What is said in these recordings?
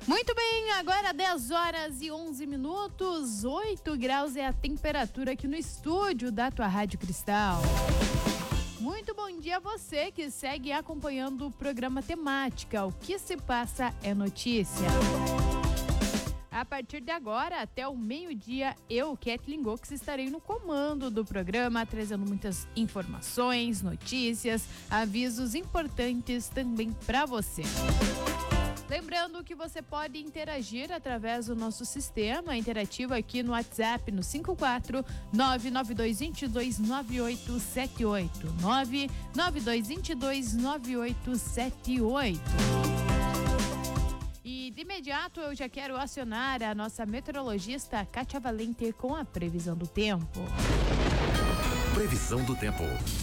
Muito bem, agora 10 horas e 11 minutos, 8 graus é a temperatura aqui no estúdio da tua Rádio Cristal. Muito bom dia a você que segue acompanhando o programa Temática. O que se passa é notícia. A partir de agora, até o meio-dia, eu, Kathleen Gox, estarei no comando do programa, trazendo muitas informações, notícias, avisos importantes também para você. Lembrando que você pode interagir através do nosso sistema interativo aqui no WhatsApp no 54992229878, 992229878. E de imediato eu já quero acionar a nossa meteorologista Kátia Valente com a previsão do tempo. Previsão do tempo.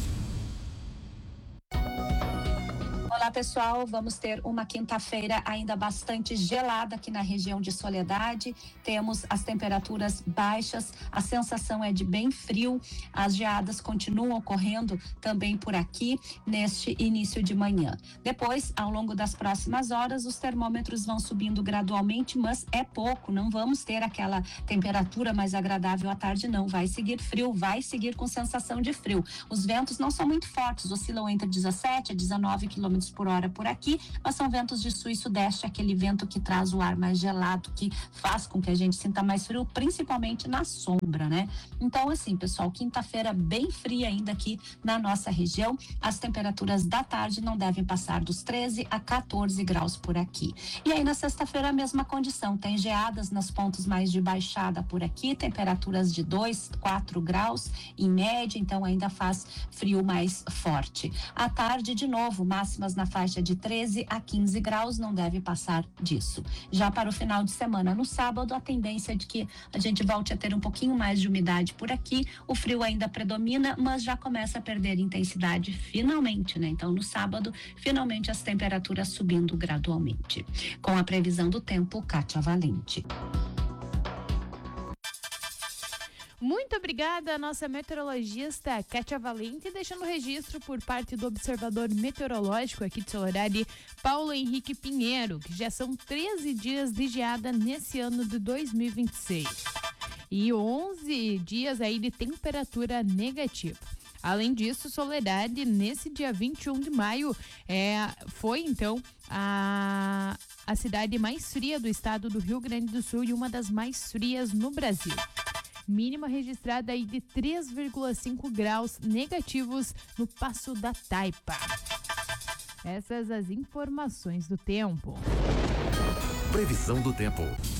Olá pessoal, vamos ter uma quinta-feira ainda bastante gelada aqui na região de Soledade. Temos as temperaturas baixas, a sensação é de bem frio. As geadas continuam ocorrendo também por aqui neste início de manhã. Depois, ao longo das próximas horas, os termômetros vão subindo gradualmente, mas é pouco. Não vamos ter aquela temperatura mais agradável à tarde, não. Vai seguir frio, vai seguir com sensação de frio. Os ventos não são muito fortes, oscilam entre 17 a 19 km por hora por aqui, mas são ventos de sul e sudeste, aquele vento que traz o ar mais gelado, que faz com que a gente sinta mais frio, principalmente na sombra, né? Então, assim, pessoal, quinta-feira bem fria ainda aqui na nossa região. As temperaturas da tarde não devem passar dos 13 a 14 graus por aqui. E aí, na sexta-feira, a mesma condição. Tem geadas nos pontos mais de baixada por aqui, temperaturas de 2, 4 graus em média, então ainda faz frio mais forte. À tarde, de novo, máximas na faixa de 13 a 15 graus, não deve passar disso. Já para o final de semana, no sábado, a tendência é de que a gente volte a ter um pouquinho mais de umidade por aqui, o frio ainda predomina, mas já começa a perder intensidade finalmente, né? Então, no sábado, finalmente as temperaturas subindo gradualmente. Com a previsão do tempo, Kátia Valente. Muito obrigada, nossa meteorologista Kátia Valente, deixando registro por parte do observador meteorológico aqui de Soledade, Paulo Henrique Pinheiro, que já são 13 dias de geada nesse ano de 2026 e 11 dias aí de temperatura negativa. Além disso, Soledade, nesse dia 21 de maio, foi então a cidade mais fria do estado do Rio Grande do Sul e uma das mais frias no Brasil. Mínima registrada aí de 3,5 graus negativos no Passo da Taipa. Essas as informações do tempo. Previsão do tempo.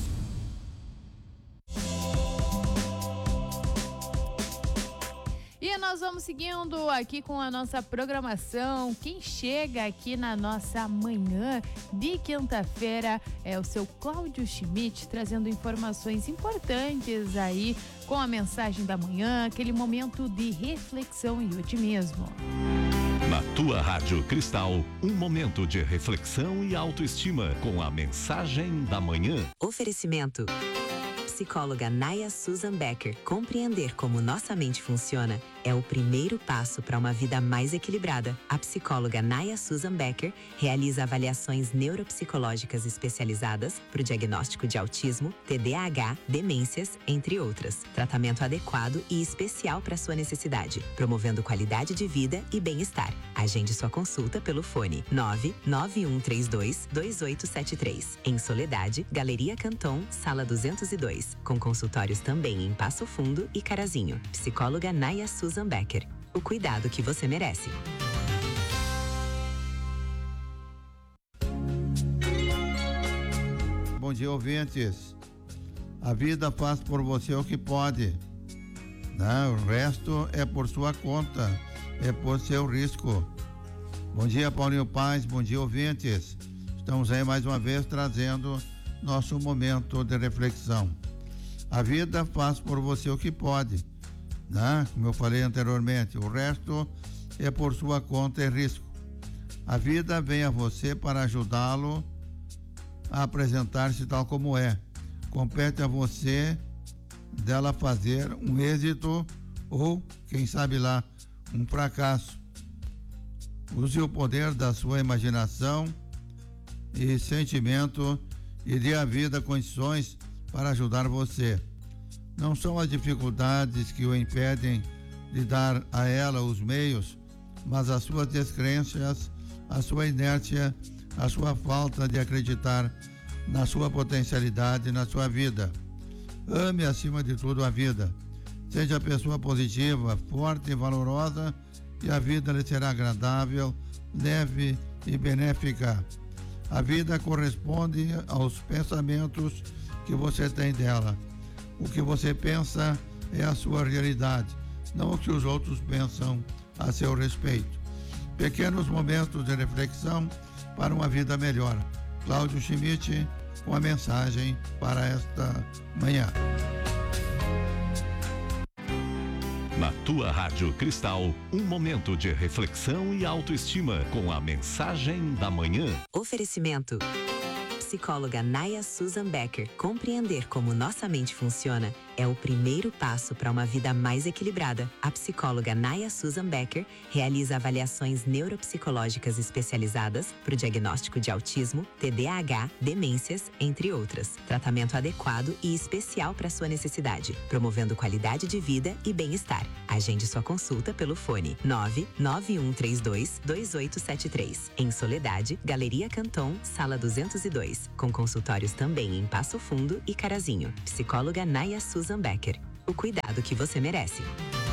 E nós vamos seguindo aqui com a nossa programação. Quem chega aqui na nossa manhã de quinta-feira é o seu Cláudio Schmidt, trazendo informações importantes aí com a mensagem da manhã, aquele momento de reflexão e otimismo. Na tua Rádio Cristal, um momento de reflexão e autoestima com a mensagem da manhã. Oferecimento. Psicóloga Naya Susan Becker. Compreender como nossa mente funciona é o primeiro passo para uma vida mais equilibrada. A psicóloga Naya Susan Becker realiza avaliações neuropsicológicas especializadas para o diagnóstico de autismo, TDAH, demências, entre outras. Tratamento adequado e especial para sua necessidade, promovendo qualidade de vida e bem-estar. Agende sua consulta pelo fone 991322873. Em Soledade, Galeria Canton, Sala 202. Com consultórios também em Passo Fundo e Carazinho. Psicóloga Naya Susan Becker. O cuidado que você merece. Bom dia, ouvintes. A vida faz por você o que pode, né? O resto é por sua conta, é por seu risco. Bom dia, Paulinho Paz, bom dia, ouvintes. Estamos aí mais uma vez trazendo nosso momento de reflexão. A vida faz por você o que pode, né? Como eu falei anteriormente, o resto é por sua conta e risco. A vida vem a você para ajudá-lo a apresentar-se tal como é. Compete a você dela fazer um êxito ou, quem sabe lá, um fracasso. Use o poder da sua imaginação e sentimento e dê à vida condições para ajudar você. Não são as dificuldades que o impedem de dar a ela os meios, mas as suas descrenças, a sua inércia, a sua falta de acreditar na sua potencialidade, na sua vida. Ame acima de tudo a vida. Seja pessoa positiva, forte e valorosa, e a vida lhe será agradável, leve e benéfica. A vida corresponde aos pensamentos que você tem dela. O que você pensa é a sua realidade, não o que os outros pensam a seu respeito. Pequenos momentos de reflexão para uma vida melhor. Cláudio Schmidt com a mensagem para esta manhã. Na tua Rádio Cristal, um momento de reflexão e autoestima com a mensagem da manhã. Oferecimento. Psicóloga Naya Susan Becker. Compreender como nossa mente funciona é o primeiro passo para uma vida mais equilibrada. A psicóloga Naya Susan Becker realiza avaliações neuropsicológicas especializadas para o diagnóstico de autismo, TDAH, demências, entre outras. Tratamento adequado e especial para sua necessidade, promovendo qualidade de vida e bem-estar. Agende sua consulta pelo fone 991322873. Em Soledade, Galeria Canton, Sala 202. Com consultórios também em Passo Fundo e Carazinho. Psicóloga Naya Susan Becker. O cuidado que você merece.